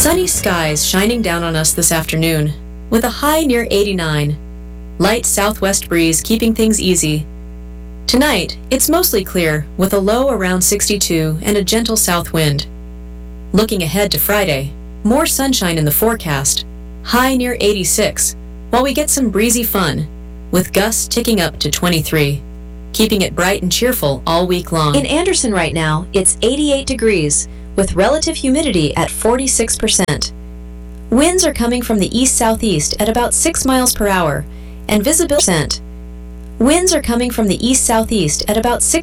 Sunny skies shining down on us this afternoon, with a high near 89. Light southwest breeze keeping things easy. Tonight, it's mostly clear, with a low around 62 and a gentle south wind. Looking ahead to Friday, more sunshine in the forecast, high near 86, while we get some breezy fun, with gusts ticking up to 23, keeping it bright and cheerful all week long. In Anderson right now, it's 88 degrees, with relative humidity at 46%. Winds are coming from the east-southeast at about 6 miles per hour, and visibility. Winds are coming from the east-southeast at about 6